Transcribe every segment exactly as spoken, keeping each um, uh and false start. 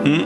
Mm.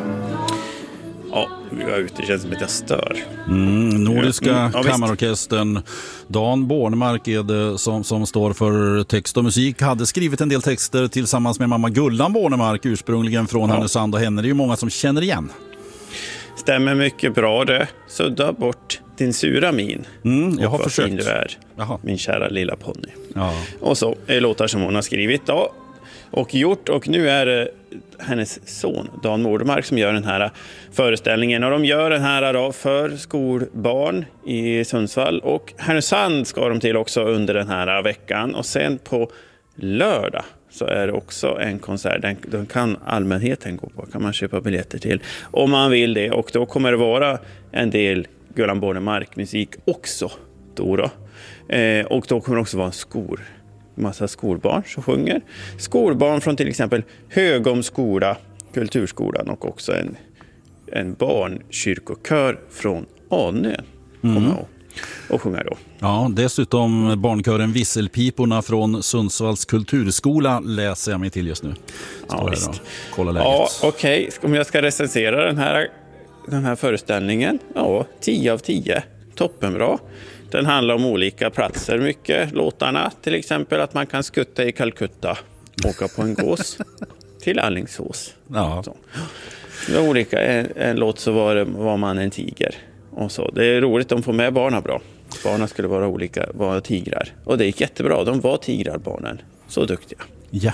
Ja, vi var ute, det känns som att jag stör. Mm, Nordiska mm. ja, kammarorkestern Dan Bornemark är det som, som står för text och musik. Hade skrivit en del texter tillsammans med mamma Gullan Bornemark, ursprungligen från ja. Härnösand, och henne är det ju många som känner igen. Stämmer mycket bra det. Sudda bort din sura min. Mm, jag har och försökt. Fin du är, Jaha. min kära lilla ponny. Ja. Och så är låtar som hon har skrivit då. Och gjort, och nu är det hennes son Dan Bornemark som gör den här föreställningen, och de gör den här då för skolbarn i Sundsvall, och Härnösand ska de till också under den här veckan, och sen på lördag så är det också en konsert, den, den kan allmänheten gå på, kan man köpa biljetter till om man vill det, och då kommer det vara en del Gullan Bornemark musik också då, då. Eh, och då kommer det också vara en skor massa skolbarn som sjunger. Skolbarn från till exempel Högom skola, Kulturskolan, och också en, en barnkyrkokör från Anö kommer mm. och sjunger då. Ja, dessutom barnkören Visselpiporna från Sundsvalls kulturskola läser jag mig till just nu. Står ja, visst. Kolla läget. Ja, okej. Okay. Om jag ska recensera den här, den här föreställningen, ja, tio av tio. Toppenbra. Den handlar om olika platser, mycket låtarna. Till exempel att man kan skutta i Calcutta, åka på en gås till Alingsås. Ja. Så. Det var olika. En, en låt så var, det, var man en tiger. Och så. Det är roligt, de får med barnen bra. Barnen skulle vara olika, vara tigrar. Och det gick jättebra, de var tigrar, barnen. Så duktiga. Ja.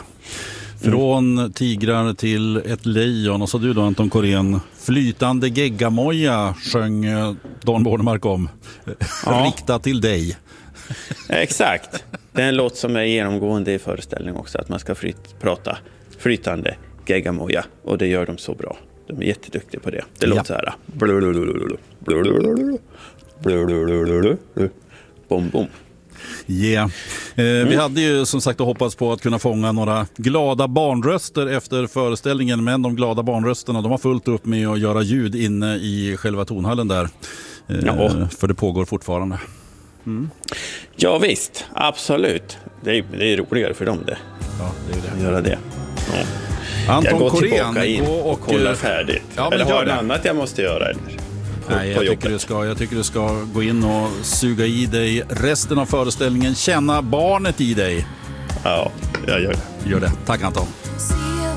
Från mm. tigrar till ett lejon. Och så du då, Anton Korén, flytande geggamoja sjöng Dan Bornemark om. Ja. Riktat till dig. Exakt. Det är en låt som är genomgående i föreställningen också. Att man ska flyt, prata flytande geggamoja. Och det gör de så bra. De är jätteduktiga på det. Det låter ja. så här. Bom, bom. Yeah. Eh, mm. Vi hade ju som sagt hoppats på att kunna fånga några glada barnröster efter föreställningen, men de glada barnrösterna, de har fullt upp med att göra ljud inne i själva tonhallen där. Eh, ja. För det pågår fortfarande. Mm. Ja visst, absolut. Det är, det är roligare för dem det. Ja, det är det. Att göra det. Ja. Anton jag går Korén, tillbaka in och, och kollar färdigt. Ja, eller har det något annat jag måste göra? Eller? På, Nej, jag tycker, du ska, jag tycker du ska gå in och suga i dig resten av föreställningen. Känna barnet i dig. Ja, jag gör det. Gör det. Tack Anton.